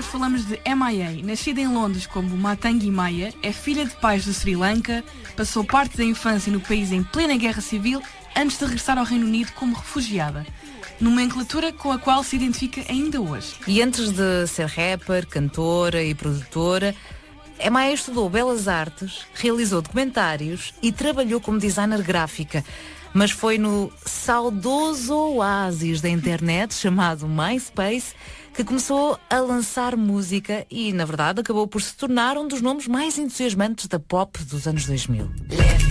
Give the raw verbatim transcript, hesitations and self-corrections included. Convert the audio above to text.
falamos de M I A. Nascida em Londres como Matangi Maya, é filha de pais do Sri Lanka, passou parte da infância no país em plena guerra civil antes de regressar ao Reino Unido como refugiada. Nomenclatura com a qual se identifica ainda hoje. E antes de ser rapper, cantora e produtora, M I A estudou Belas Artes, realizou documentários e trabalhou como designer gráfica. Mas foi no saudoso oásis da internet chamado MySpace que começou a lançar música e, na verdade, acabou por se tornar um dos nomes mais entusiasmantes da pop dos anos dois mil.